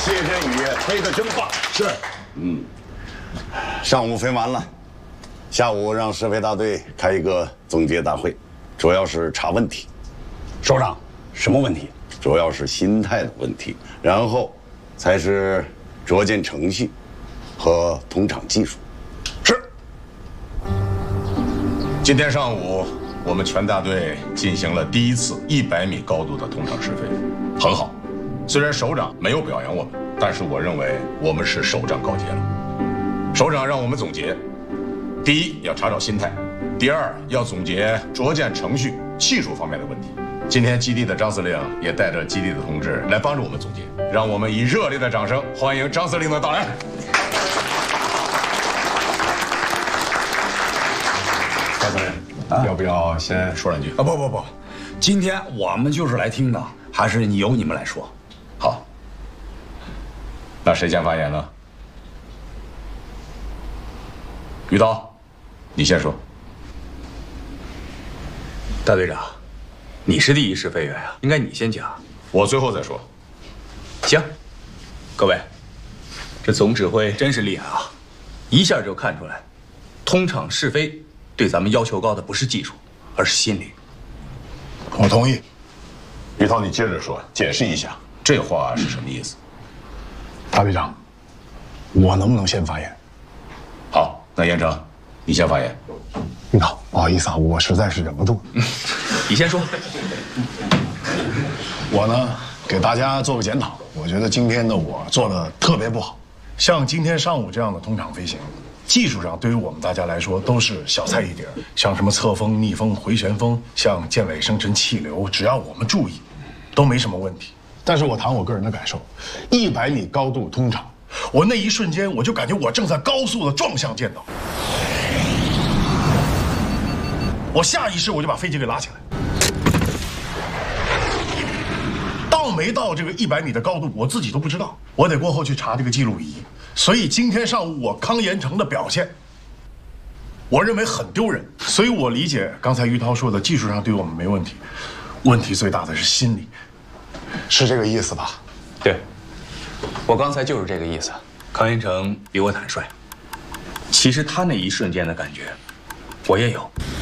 谢振宇飞得真棒。 是， 上午飞完了，下午让试飞大队开一个总结大会，主要是查问题。 首长，什么问题？ 主要是心态的问题，然后才是着舰程序和通场技术。 是。 今天上午，我们全大队进行了第一次100米高度的通场试飞，很好。虽然首长没有表扬我们，但是我认为我们是首战告捷了。首长让我们总结：第一，要查找心态；第二，要总结着舰程序、技术方面的问题。今天基地的张司令也带着基地的同志来帮助我们总结，让我们以热烈的掌声欢迎张司令的到来。张司令，要不要先说两句？ 啊，不，今天我们就是来听的，还是由你们来说。 好，那谁先发言呢？于涛，你先说。 大队长，你是第一试飞员啊，应该你先讲。 我最后再说。 行，各位，这总指挥真是厉害啊，一下就看出来，通场试飞对咱们要求高的不是技术，而是心理。 我同意。 于涛，你接着说，解释一下这话是什么意思？ 大队长，我能不能先发言？ 好，那严成，你先发言。 于涛，不好意思啊，我实在是忍不住。 你先说。 我呢，给大家做个检讨。我觉得今天的我做的特别不好。像今天上午这样的通场飞行，技术上对于我们大家来说都是小菜一碟。像什么侧风、逆风、回旋风，像舰尾生成气流，只要我们注意，都没什么问题。但是我谈我个人的感受，100米高度通场，我那一瞬间我就感觉我正在高速的撞向舰岛，我下意识我就把飞机给拉起来。到没到这个100米的高度，我自己都不知道，我得过后去查这个记录仪。所以今天上午我康延成的表现，我认为很丢人。所以我理解刚才于涛说的，技术上对我们没问题，问题最大的是心理，是这个意思吧？ 对，我刚才就是这个意思。康延成比我坦率，其实他那一瞬间的感觉，我也有。